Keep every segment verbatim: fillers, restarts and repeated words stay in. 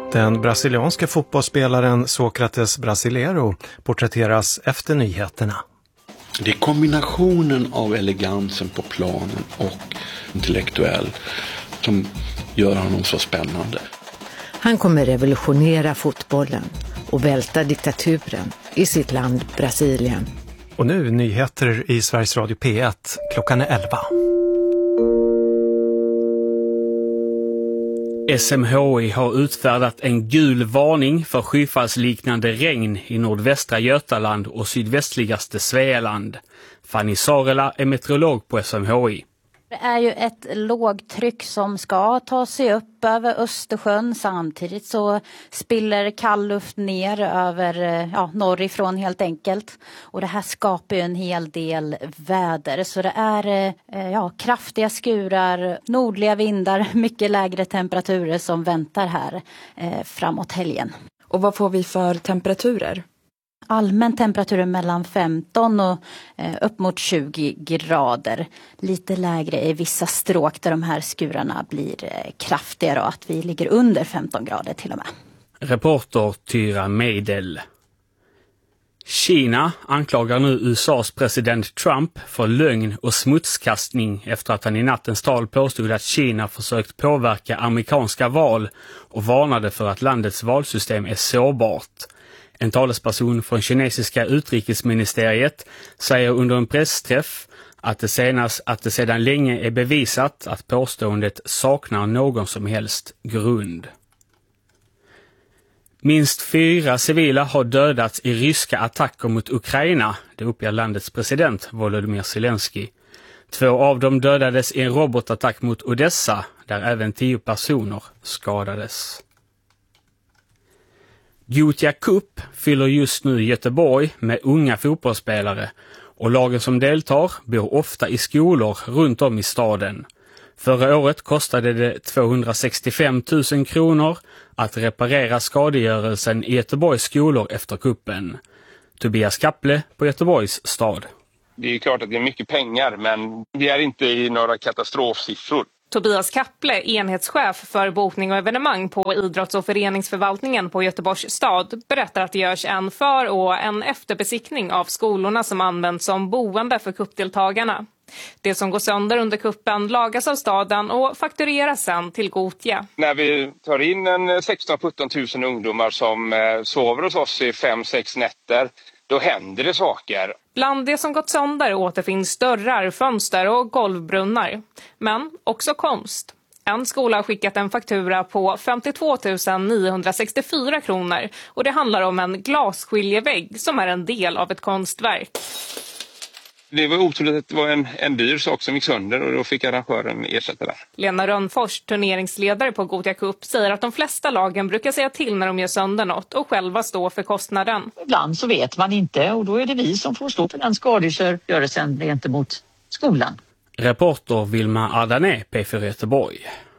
Den brasilianska fotbollsspelaren Sócrates Brasileiro porträtteras efter nyheterna. Det är kombinationen av elegansen på planen och intellektuell som gör honom så spännande. Han kommer revolutionera fotbollen och välta diktaturen i sitt land Brasilien. Och nu nyheter i Sveriges Radio P ett. Klockan är elva. S M H I har utfärdat en gul varning för skyfallsliknande regn i nordvästra Götaland och sydvästligaste Svealand. Fanny Sarela är meteorolog på S M H I. Det är ju ett lågtryck som ska ta sig upp över Östersjön. Samtidigt så spiller kall luft ner över ja, norrifrån helt enkelt. Och det här skapar ju en hel del väder. Så det är ja, kraftiga skurar, nordliga vindar, mycket lägre temperaturer som väntar här eh, framåt helgen. Och vad får vi för temperaturer? Allmän temperatur mellan femton och eh, upp mot tjugo grader. Lite lägre i vissa stråk där de här skurarna blir eh, kraftigare och att vi ligger under femton grader till och med. Reporter Tyra Meidel. Kina anklagar nu U S A:s president Trump för lögn och smutskastning efter att han i nattens tal påstod att Kina försökt påverka amerikanska val och varnade för att landets valsystem är sårbart. En talesperson från kinesiska utrikesministeriet säger under en pressträff att det, senast, att det sedan länge är bevisat att påståendet saknar någon som helst grund. Minst fyra civila har dödats i ryska attacker mot Ukraina, det uppger landets president Volodymyr Zelensky. Två av dem dödades i en robotattack mot Odessa, där även tio personer skadades. Gothia Cup fyller just nu Göteborg med unga fotbollsspelare och lagen som deltar bor ofta i skolor runt om i staden. Förra året kostade det tvåhundrasextiofem tusen kronor att reparera skadegörelsen i Göteborgs skolor efter kuppen. Tobias Kapple på Göteborgs stad. Det är klart att det är mycket pengar, men vi är inte i några katastrofsiffror. Tobias Kapple, enhetschef för bokning och evenemang på idrotts- och föreningsförvaltningen på Göteborgs stad, berättar att det görs en för- och en efterbesiktning av skolorna som används som boende för kuppdeltagarna. Det som går sönder under kuppen lagas av staden och faktureras sen till Gothia. När vi tar in en sexton till sjutton tusen ungdomar som sover hos oss i fem sex nätter, då händer det saker. Bland det som gått sönder återfinns dörrar, fönster och golvbrunnar. Men också konst. En skola har skickat en faktura på femtiotvå tusen niohundrasextiofyra kronor och det handlar om en glasskiljevägg som är en del av ett konstverk. Det var otroligt att det var en, en dyr sak som gick sönder och då fick arrangören ersätta det. Lena Rönnfors, turneringsledare på Gothia Cup, säger att de flesta lagen brukar säga till när de gör sönder något och själva stå för kostnaden. Ibland så vet man inte och då är det vi som får stå för den skadegörelsen gentemot skolan. Reporter Vilma Ardané, P fyra Göteborg.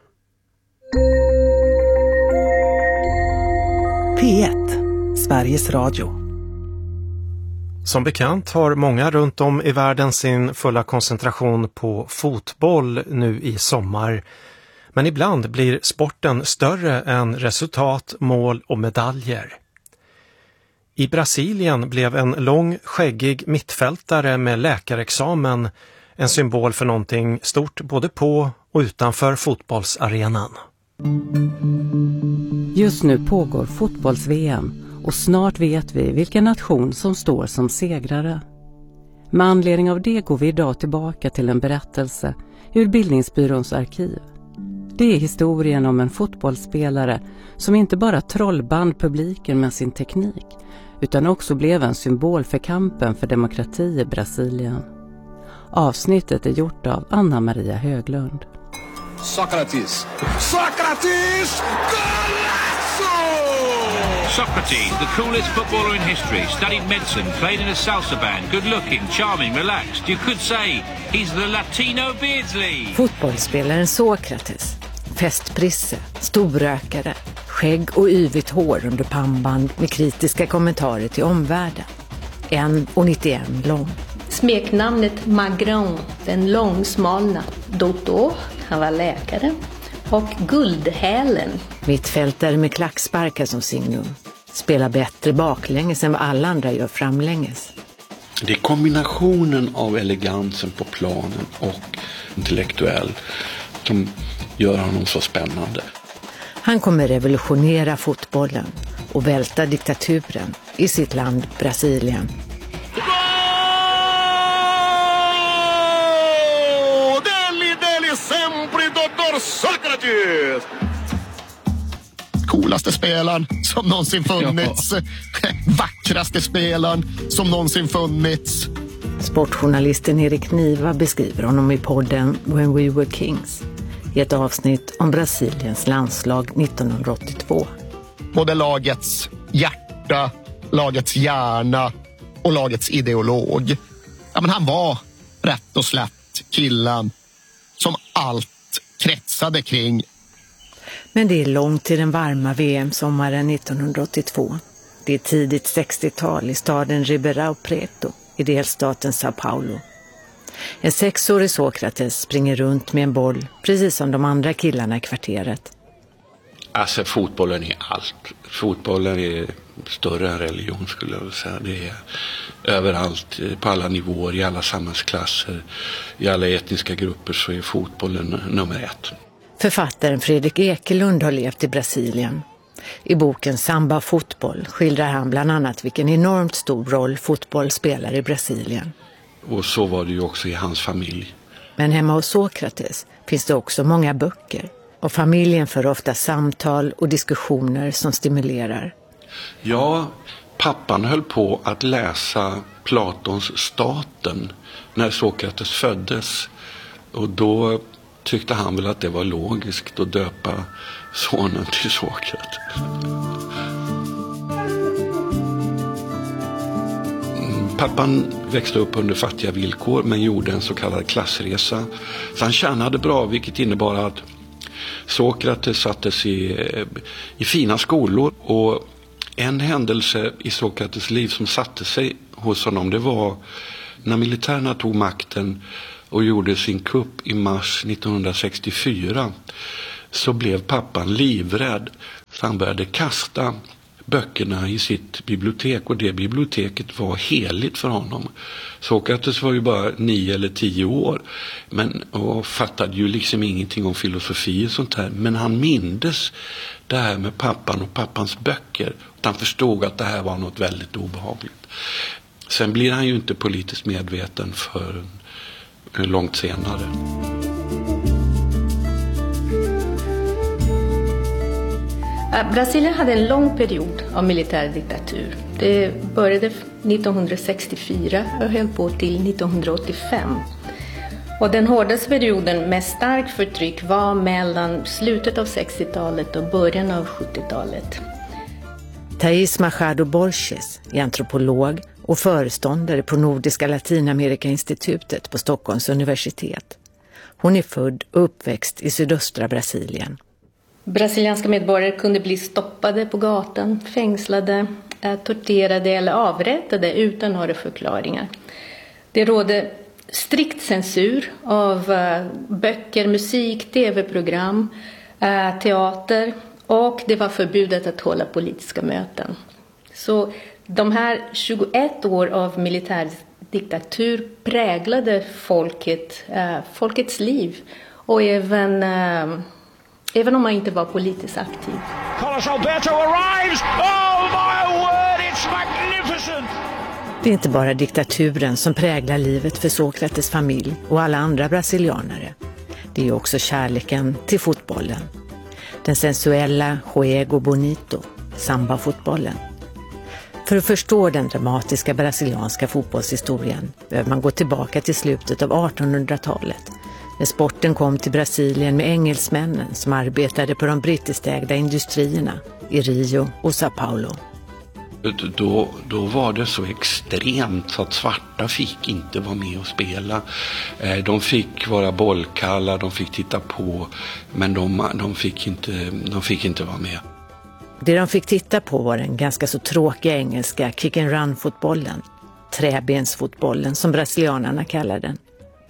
P ett, Sveriges Radio. Som bekant har många runt om i världen sin fulla koncentration på fotboll nu i sommar. Men ibland blir sporten större än resultat, mål och medaljer. I Brasilien blev en lång, skäggig mittfältare med läkarexamen en symbol för någonting stort både på och utanför fotbollsarenan. Just nu pågår fotbolls-V M. Och snart vet vi vilken nation som står som segrare. Med anledning av det går vi idag tillbaka till en berättelse ur Bildningsbyråns arkiv. Det är historien om en fotbollsspelare som inte bara trollband publiken med sin teknik utan också blev en symbol för kampen för demokrati i Brasilien. Avsnittet är gjort av Anna Maria Höglund. Socrates! Socrates! Socrates, the coolest footballer in history, studied medicine, played in a salsa band, good-looking, charming, relaxed. You could say he's the Latino Beardsley. Fotbollsspelaren Sócrates. Festprisse, storrökare, skägg och yvigt hår under pannband med kritiska kommentarer till omvärlden. en komma nittioen lång. Smeknamnet Magrão, den långsmalna. Doktor, han var läkare. och Guldhälen. Mittfältare med klacksparkar som signum. Spelar bättre baklänges än vad alla andra gör framlänges. Det är kombinationen av elegansen på planen och intellektuell som gör honom så spännande. Han kommer revolutionera fotbollen och välta diktaturen i sitt land Brasilien. Deli, deli, sempre, doktor Socrates! Coolaste spelaren som någonsin funnits. Ja. Vackraste spelaren som någonsin funnits. Sportjournalisten Erik Niva beskriver honom i podden When We Were Kings i ett avsnitt om Brasiliens landslag nittonhundraåttiotvå. Både lagets hjärta, lagets hjärna och lagets ideolog. Ja, men han var rätt och slätt killen som allt kretsade kring. Men det är långt till den varma V M-sommaren nittonhundraåttiotvå. Det är tidigt sextiotal i staden Ribeirão Preto i delstaten São Paulo. En sexårig Sokrates springer runt med en boll, precis som de andra killarna i kvarteret. Alltså fotbollen är allt. Fotbollen är större än religion skulle jag vilja säga. Det är överallt, på alla nivåer, i alla samhällsklasser, i alla etniska grupper så är fotbollen nummer ett. Författaren Fredrik Ekelund har levt i Brasilien. I boken Samba fotboll skildrar han bland annat vilken enormt stor roll fotboll spelar i Brasilien. Och så var det ju också i hans familj. Men hemma hos Sokrates finns det också många böcker. Och familjen för ofta samtal och diskussioner som stimulerar. Ja, pappan höll på att läsa Platons Staten när Sokrates föddes. Och då tyckte han väl att det var logiskt att döpa sonen till Sokrates. Pappan växte upp under fattiga villkor men gjorde en så kallad klassresa. Så han tjänade bra, vilket innebar att Sokrates sattes i, i fina skolor. Och en händelse i Sokrates liv som satte sig hos honom, det var när militärerna tog makten och gjorde sin kupp i mars nittonhundrasextiofyra, så blev pappan livrädd. Så han började kasta böckerna i sitt bibliotek, och det biblioteket var heligt för honom. Sokrates var ju bara nio eller tio år men, och fattade ju liksom ingenting om filosofi och sånt här. Men han mindes det här med pappan och pappans böcker. Han förstod att det här var något väldigt obehagligt. Sen blir han ju inte politiskt medveten för långt senare. Brasilien hade en lång period av militärdiktatur. Det började nittonhundrasextiofyra och höll på till nittonhundraåttiofem. Och den hårdaste perioden med starkt förtryck var mellan slutet av sextiotalet och början av sjuttiotalet. Thais Machado Borges är antropolog och föreståndare på Nordiska Latinamerika-institutet på Stockholms universitet. Hon är född och uppväxt i sydöstra Brasilien. Brasilianska medborgare kunde bli stoppade på gatan, fängslade, torterade eller avrättade utan några förklaringar. Det rådde strikt censur av böcker, musik, tv-program, teater, och det var förbjudet att hålla politiska möten. Så de här tjugoett år av militärdiktatur präglade folket, folkets liv, och även Även om man inte var politiskt aktiv. Carlos Alberto arrives! Oh my word, it's magnificent! Det är inte bara diktaturen som präglar livet för Sokrates familj och alla andra brasilianare. Det är också kärleken till fotbollen. Den sensuella juego bonito, samba-fotbollen. För att förstå den dramatiska brasilianska fotbollshistorien behöver man gå tillbaka till slutet av artonhundratalet. När sporten kom till Brasilien med engelsmännen som arbetade på de brittistägda industrierna i Rio och São Paulo. Då, då var det så extremt så att svarta fick inte vara med och spela. De fick vara bollkallar, de fick titta på, men de, de, fick inte, de fick inte vara med. Det de fick titta på var den ganska så tråkiga engelska kick and run-fotbollen, träbensfotbollen som brasilianerna kallar den.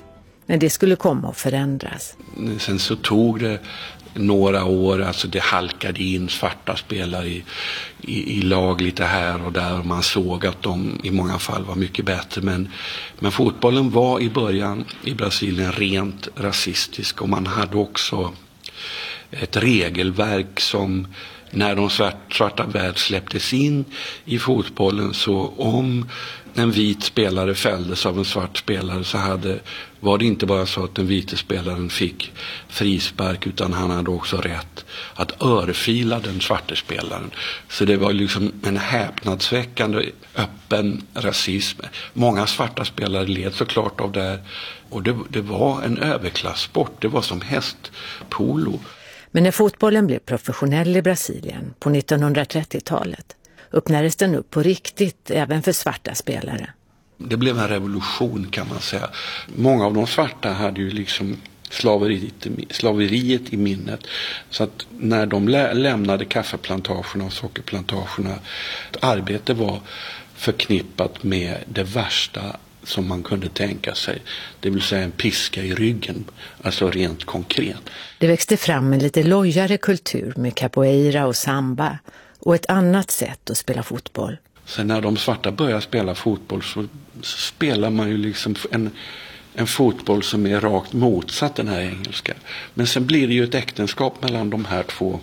Men det skulle komma att förändras. Sen så tog det några år, alltså det halkade in svarta spelare i, i, i lag lite här och där. Och man såg att de i många fall var mycket bättre. Men, men fotbollen var i början i Brasilien rent rasistisk. Och man hade också ett regelverk som när de svarta värld släpptes in i fotbollen, så om en vit spelare fälldes av en svart spelare så hade, var det inte bara så att den vita spelaren fick frispark, utan han hade också rätt att örfila den svarte spelaren. Så det var liksom en häpnadsväckande öppen rasism. Många svarta spelare led såklart av det här, och det, det var en överklasssport. Det var som hästpolo. Men när fotbollen blev professionell i Brasilien på nittonhundratrettiotalet öppnades den upp på riktigt även för svarta spelare. Det blev en revolution, kan man säga. Många av de svarta hade ju liksom slaveriet, slaveriet i minnet. Så att när de lä- lämnade kaffeplantagerna och sockerplantagerna, arbete var förknippat med det värsta som man kunde tänka sig. Det vill säga en piska i ryggen, alltså rent konkret. Det växte fram en lite lojare kultur med capoeira och samba och ett annat sätt att spela fotboll. Sen när de svarta började spela fotboll så spelar man ju liksom en, en fotboll som är rakt motsatt den här engelska. Men sen blir det ju ett äktenskap mellan de här två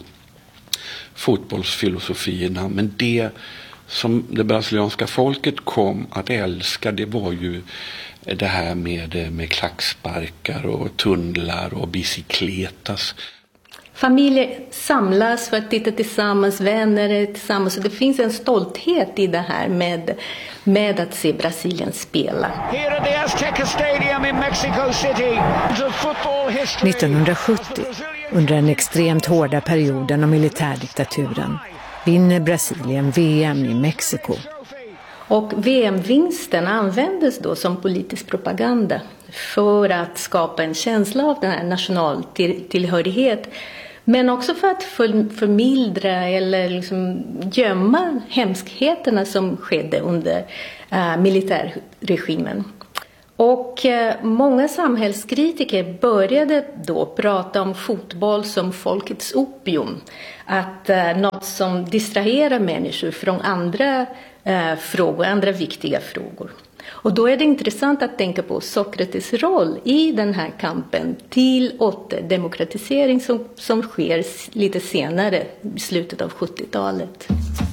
fotbollsfilosofierna. Men det som det brasilianska folket kom att älska, det var ju det här med, med klacksparkar och tunnlar och bicicletas. Familjer samlas för att titta tillsammans, vänner tillsammans. Så det finns en stolthet i det här med, med att se Brasilien spela. Here at the Azteca Stadium in Mexico City, the football history. nittonhundrasjuttio, under den extremt hårda perioden av militärdiktaturen, vinner Brasilien V M i Mexiko. Och V M-vinsten användes då som politisk propaganda för att skapa en känsla av den här nationaltillhörighet. Men också för att för, förmildra eller liksom gömma hemskheterna som skedde under äh, militärregimen. Och äh, många samhällskritiker började då prata om fotboll som folkets opium. Att äh, något som distraherar människor från andra äh, frågor, andra viktiga frågor. Och då är det intressant att tänka på Sokrates roll i den här kampen till återdemokratisering som, som sker lite senare, i slutet av sjuttiotalet.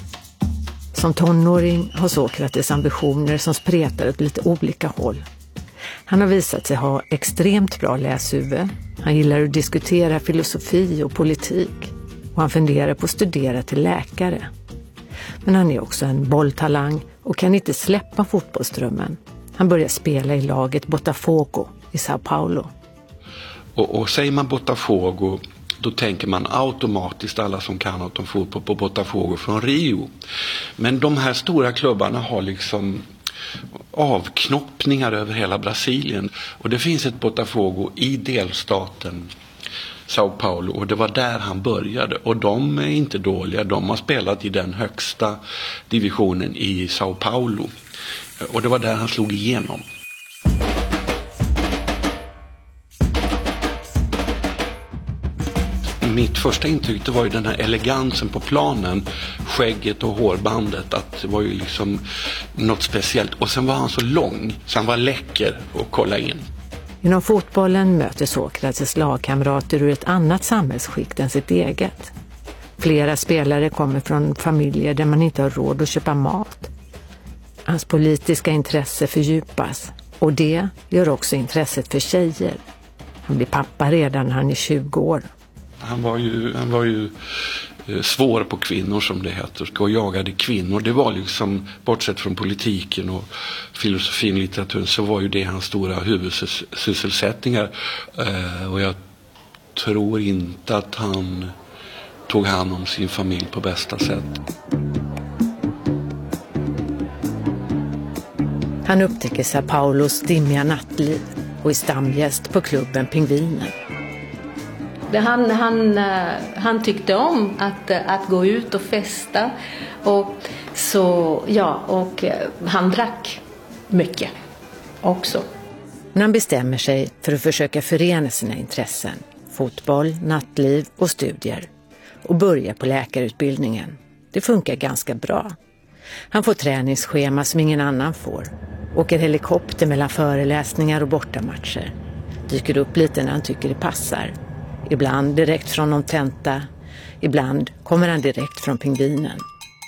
Som tonåring har Sokrates ambitioner som spretar åt lite olika håll. Han har visat sig ha extremt bra läshuvud. Han gillar att diskutera filosofi och politik. Och han funderar på att studera till läkare. Men han är också en bolltalang och kan inte släppa fotbollsdrömmen. Han börjar spela i laget Botafogo i São Paulo. Och, och säger man Botafogo, då tänker man automatiskt, alla som kan något om fotboll, på Botafogo från Rio. Men de här stora klubbarna har liksom avknoppningar över hela Brasilien. Och det finns ett Botafogo i delstaten São Paulo, och det var där han började. Och de är inte dåliga, de har spelat i den högsta divisionen i São Paulo. Och det var där han slog igenom. Mitt första intryck, det var ju den här elegansen på planen, skägget och hårbandet, att det var ju liksom något speciellt. Och sen var han så lång, så han var läcker att kolla in. Inom fotbollen möter Sokrates lagkamrater ur ett annat samhällsskikt än sitt eget. Flera spelare kommer från familjer där man inte har råd att köpa mat. Hans politiska intresse fördjupas, och det gör också intresset för tjejer. Han blir pappa redan när han är tjugo år. Han var ju, han var ju svår på kvinnor, som det heter, och jagade kvinnor. Det var liksom, bortsett från politiken och filosofin och litteraturen, så var ju det hans stora huvudsysselsättningar. Eh, och jag tror inte att han tog hand om sin familj på bästa sätt. Han upptäcker São Paulos dimmiga nattliv och är stamgäst på klubben Pingvinen. Han, han, han tyckte om att, att gå ut och festa, och, så, ja, och han drack mycket också. Men han bestämmer sig för att försöka förena sina intressen, fotboll, nattliv och studier, och börjar på läkarutbildningen. Det funkar ganska bra. Han får träningsschema som ingen annan får. Åker helikopter mellan föreläsningar och bortamatcher. Dyker upp lite när han tycker det passar. Ibland direkt från någon tenta. Ibland kommer han direkt från Pingvinen.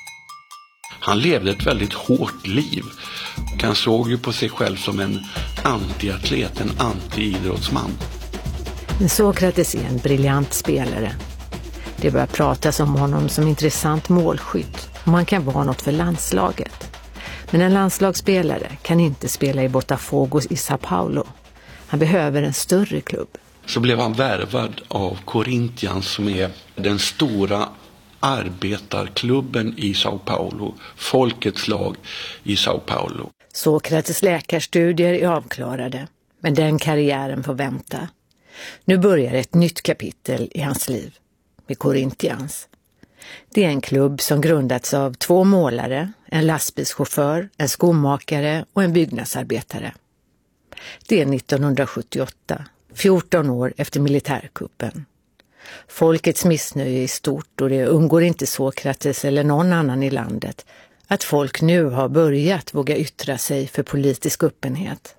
Han levde ett väldigt hårt liv. Han såg ju på sig själv som en antiatlet, en anti-idrottsman. Men Sokrates är en briljant spelare. Det börjar pratas om honom som intressant målskytt, och man kan vara något för landslaget. Men en landslagsspelare kan inte spela i Botafogo i Sao Paulo. Han behöver en större klubb. Så blev han värvad av Corinthians, som är den stora arbetarklubben i Sao Paulo, folkets lag i Sao Paulo. Sokrates läkarstudier är avklarade, men den karriären får vänta. Nu börjar ett nytt kapitel i hans liv, med Corinthians. Det är en klubb som grundats av två målare, en lastbilschaufför, en skomakare och en byggnadsarbetare. Det är nittonhundrasjuttioåtta, fjorton år efter militärkuppen. Folkets missnöje är stort, och det undgår inte Sokrates eller någon annan i landet att folk nu har börjat våga yttra sig för politisk öppenhet.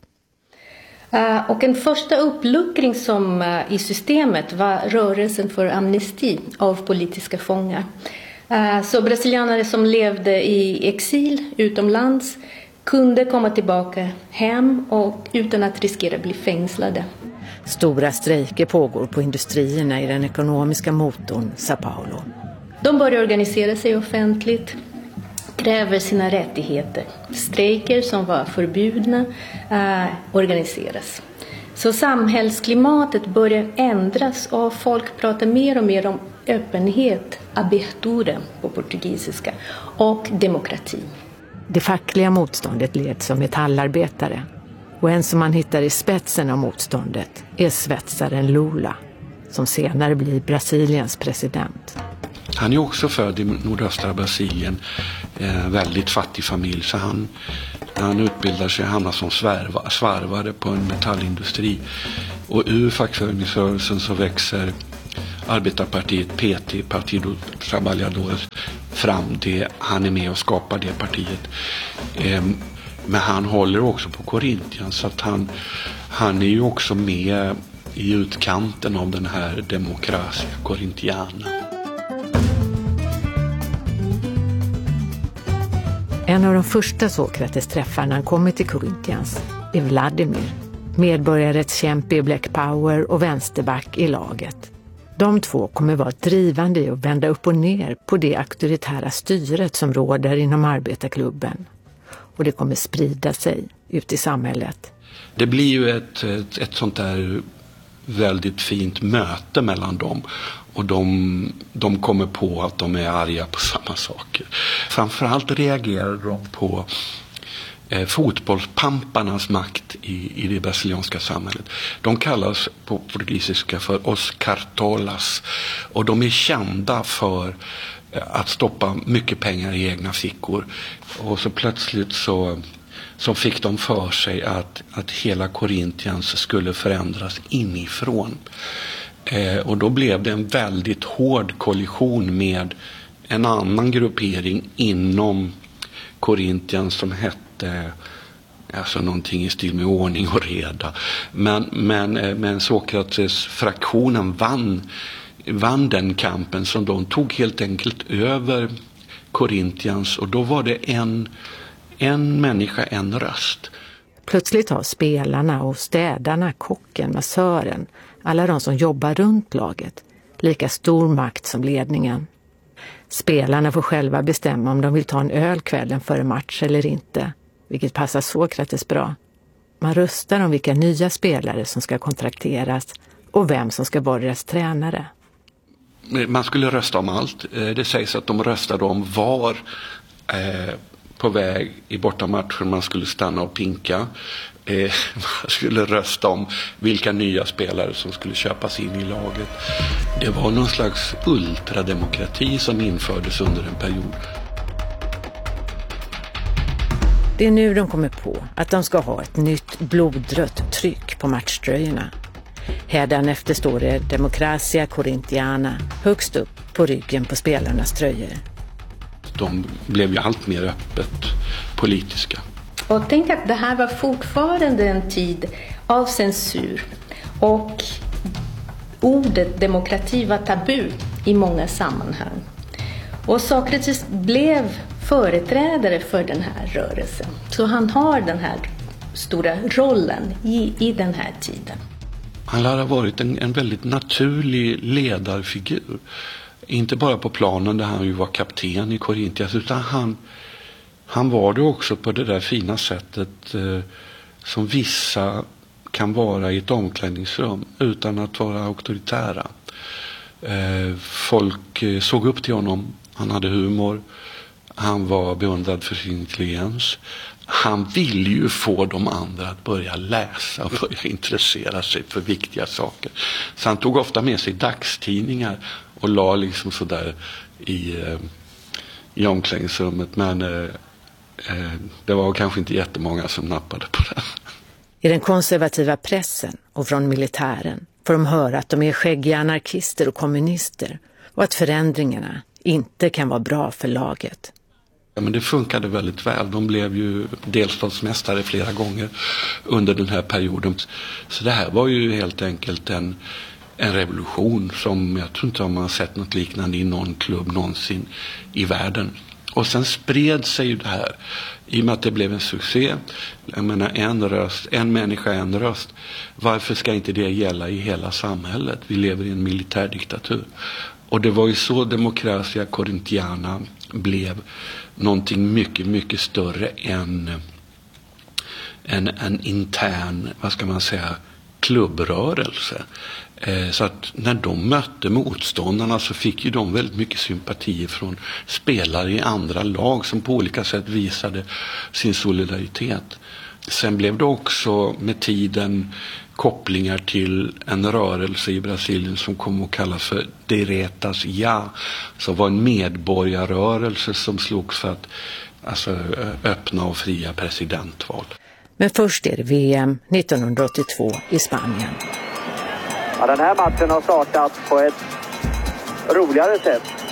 Uh, och en första uppluckring som uh, i systemet var rörelsen för amnesti av politiska fångar. Uh, så brasilianare som levde i exil utomlands kunde komma tillbaka hem och utan att riskera att bli fängslade. Stora strejker pågår på industrierna i den ekonomiska motorn Sao Paulo. De börjar organisera sig offentligt, kräver sina rättigheter. Strejker som var förbjudna äh, organiseras. Så samhällsklimatet börjar ändras och folk pratar mer och mer om öppenhet, abertura på portugisiska, och demokrati. Det fackliga motståndet leds som metallarbetare, och en som man hittar i spetsen av motståndet är svetsaren Lula, som senare blir Brasiliens president. Han är också född i nordöstra Brasilien, eh, väldigt fattig familj, så han, när han utbildar sig hamnar som svärva, svarvare på en metallindustri. Och ur fackföreningsrörelsen så växer arbetarpartiet P T, Partido Trabalhadores, fram. Det, han är med och skapar det partiet. Eh, men han håller också på Corinthians, så att han, han är ju också med i utkanten av den här demokratia Corinthiana. En av de första Sokrates träffar när han kommer till Corinthians är Vladimir, medborgarrättskämpe i Black Power och vänsterback i laget. De två kommer vara drivande i att vända upp och ner på det auktoritära styret som råder inom arbetarklubben. Och det kommer sprida sig ut i samhället. Det blir ju ett, ett, ett sånt där väldigt fint möte mellan dem. Och de, de kommer på att de är arga på samma saker. Framförallt reagerar de på eh, fotbollspamparnas makt i, i det brasilianska samhället. De kallas på portugisiska för os cartolas. Och de är kända för eh, att stoppa mycket pengar i egna fickor. Och så plötsligt så... så fick de för sig att, att hela Corinthians skulle förändras inifrån. Eh, och då blev det en väldigt hård kollision med en annan gruppering inom Corinthians som hette alltså någonting i stil med ordning och reda. Men, men, men Sokrates fraktionen vann, vann den kampen, som de tog helt enkelt över Corinthians, och då var det en En människa, en röst. Plötsligt har spelarna och städarna, kocken, massören, alla de som jobbar runt laget, lika stor makt som ledningen. Spelarna får själva bestämma om de vill ta en öl kvällen före match eller inte, vilket passar Sokrates bra. Man röstar om vilka nya spelare som ska kontrakteras och vem som ska vara deras tränare. Man skulle rösta om allt. Det sägs att de röstade om var... Eh, på väg i bortamatchen man skulle stanna och pinka. Eh, man skulle rösta om vilka nya spelare som skulle köpas in i laget. Det var någon slags ultrademokrati som infördes under en period. Det är nu de kommer på att de ska ha ett nytt blodrött tryck på matchtröjorna. Hädanefter står det Democracia Corintiana högst upp på ryggen på spelarnas tröjor. De blev ju allt mer öppet politiska. Och tänk att det här var fortfarande en tid av censur. Och ordet demokrati var tabu i många sammanhang. Och Sokrates blev företrädare för den här rörelsen. Så han har den här stora rollen i, i den här tiden. Han har varit en, en väldigt naturlig ledarfigur. Inte bara på planen där han ju var kapten i Korintias, utan han, han var det också på det där fina sättet eh, som vissa kan vara i ett omklädningsrum utan att vara auktoritära. Eh, folk eh, såg upp till honom, han hade humor, han var beundrad för sin intelligens. Han ville ju få de andra att börja läsa och börja intressera sig för viktiga saker. Så han tog ofta med sig dagstidningar och la liksom sådär i, i omklädningsrummet. Men eh, det var kanske inte jättemånga som nappade på det. I den konservativa pressen och från militären får de höra att de är skäggiga anarkister och kommunister och att förändringarna inte kan vara bra för laget. Ja, men det funkade väldigt väl. De blev ju delstatsmästare flera gånger under den här perioden. Så det här var ju helt enkelt en, en revolution som jag tror inte man har sett något liknande i någon klubb någonsin i världen. Och sen spred sig ju det här i och med att det blev en succé. Jag menar, en röst, en människa, en röst. Varför ska inte det gälla i hela samhället? Vi lever i en militärdiktatur. Och det var ju så Democracia Corintiana blev någonting mycket, mycket större än en, en intern, vad ska man säga, klubbrörelse. Eh, så att när de mötte motståndarna så fick ju de väldigt mycket sympati från spelare i andra lag som på olika sätt visade sin solidaritet. Sen blev det också med tiden kopplingar till en rörelse i Brasilien som kom att kallas för Direitas Ja, som var en medborgarrörelse som slogs för att alltså, öppna och fria presidentval. Men först är det V M nittonhundraåttiotvå i Spanien. Ja, den här matchen har startat på ett roligare sätt